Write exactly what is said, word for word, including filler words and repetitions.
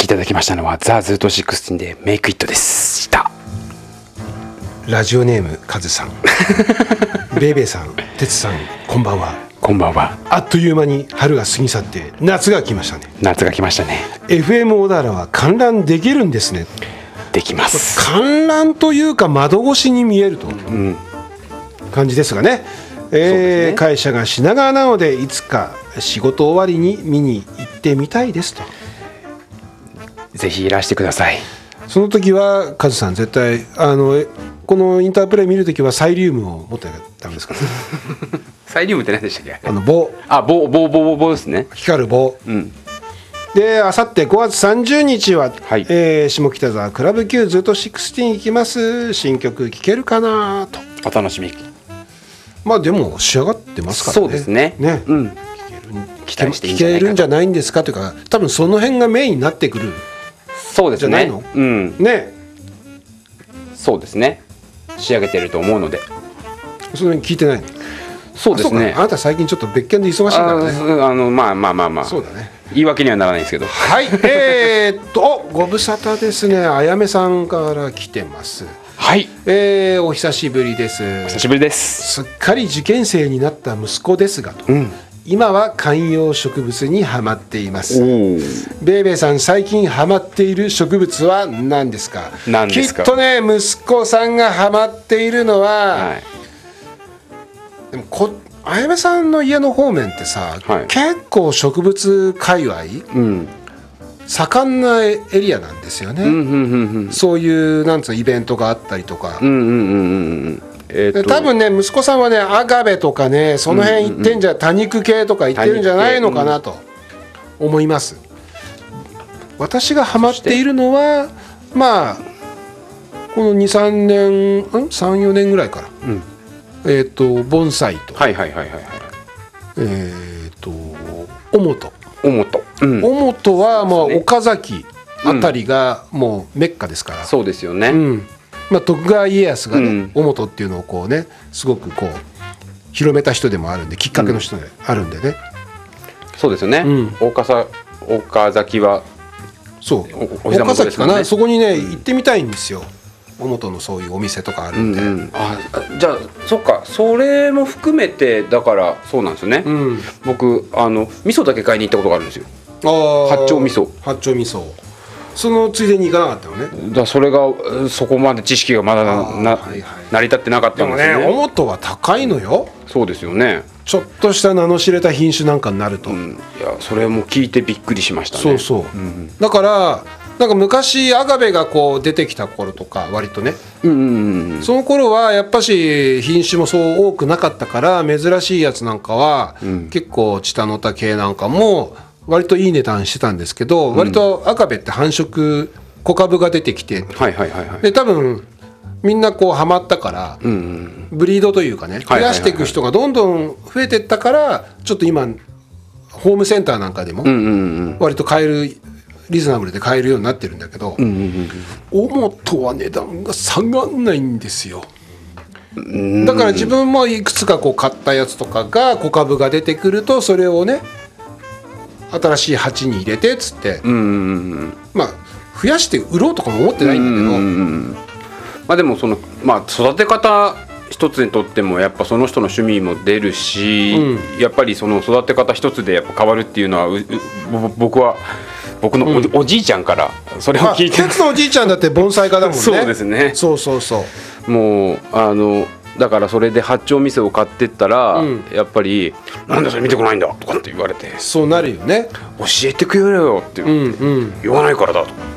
いただきましたのはザ・ズートじゅうろくでメイクイットでした。 ラジオネームカズさんベイベーさん、テツさん、こんばんは。 こんばんは。 あっという間に春が過ぎ去って夏が来ましたね。 夏が来ましたね。 エフエム 小田原は観覧できるんですね。 できます。 観覧というか窓越しに見えると、うん、感じですがね、えーね、会社が品川なのでいつか仕事終わりに見に行ってみたいですと。 ぜひいらしてください。 その時はカズさん絶対あのこのインタープレイ見るときはサイリウムを持ってなきゃダメですからねサイリウムって何でしたっけ？ あの棒。 あ、棒棒棒棒ですね。 光る棒、 うん、 であさってごがつさんじゅうにちは、 はい、 えー、下北沢クラブ Q ずっとじゅうろく行きます。新曲聴けるかなと。 お楽しみ。 まあでも仕上がってますからね。 そうですね。 ね、 うん、期待していいんじゃないかと。 聴けるんじゃないんですかというか、多分その辺がメインになってくる。 そうですね。 じゃないの？ うん。 ね。 そうですね。仕上げてると思うので。 その辺聞いてないの？ そうですね。 あ, あなた最近ちょっと別件で忙しいからね。 ああのまあまあまあまあ。 そうだね。 言い訳にはならないですけど。 はい。えー、っとご無沙汰ですね。あやめさんから来てます。 はい。 えー、お久しぶりです。 お久しぶりです。 すっかり受験生になった息子ですがと。 うん、 今は観葉植物にハマっています。 おベイベーさん、最近ハマっている植物は何ですか？ 何ですか？ きっとね、息子さんがハマっているのは、はい、でもこあやめさんの家の方面ってさ、はい、結構植物界隈、うん、盛んなエリアなんですよね、うんうんうんうん、そういうなんつうイベントがあったりとか、うんうんうんうんえー、多分ね息子さんはねアガベとかねその辺行ってんじゃ、うんうん、多肉系とか行ってるんじゃないのかなと思います、うん、私がハマっているのはまあこの にさんねん さんよねんぐらいから、うんえー、と盆栽と、はいはいはいはい、えー、とオモトオモト、 うん、オモトは、まあね、岡崎あたりがもうメッカですから、 うん、そうですよね、 うんまあ、徳川家康がね、オモトっていうのをこうねすごくこう広めた人でもあるんできっかけの人であるんでね、 うん、そうですよね、うん、岡さ岡崎はそう岡崎かな、そこにね行ってみたいんですよ。オモトのそういうお店とかあるんで、うんうん、 あじゃあそっかそれも含めてだからそうなんですよね、うん、僕あの味噌だけ買いに行ったことがあるんですよ。あ八丁味噌八丁味噌そのついでに行かなかったのね。 だそれがそこまで知識がまだ な,、はいはい、成り立ってなかったんですよね。 でもねオモトは高いのよ。 そうですよね。 ちょっとした名の知れた品種なんかになると、うん、 いやそれも聞いてびっくりしましたね。 そうそう、うん、だからなんか昔アガベがこう出てきた頃とか割とね、うんうんうん、その頃はやっぱし品種もそう多くなかったから珍しいやつなんかは、うん、結構チタノタ系なんかも割といい値段してたんですけど、うん、割とアガベって繁殖小株が出てきて、はいはいはいはい、で多分みんなこうハマったから、うんうん、ブリードというかね増やしていく人がどんどん増えていったからちょっと今ホームセンターなんかでも割と買えるリーズナブルで買えるようになってるんだけど、うんうんうん、オモトは値段が下がんないんですよ。だから自分もいくつかこう買ったやつとかが小株が出てくるとそれをね新しい鉢に入れてっつって、うんうんうん、まあ増やして売ろうとかも思ってないんだけど、うんうんうん、 まあでもその、まあ、育て方一つにとってもやっぱその人の趣味も出るし、うん、やっぱりその育て方一つでやっぱ変わるっていうのはうう僕は僕の お,、うん、おじいちゃんからそれを聞いて、 鉄のおじいちゃんだって盆栽家だもんね。 そうですね。 そうそうそうもうあのだからそれで八丁味噌を買ってったら、うん、やっぱりなんでそれ見てこないんだとかって言われて、 そうなるよね。 教えてくれよって、うんうん、言わないからだと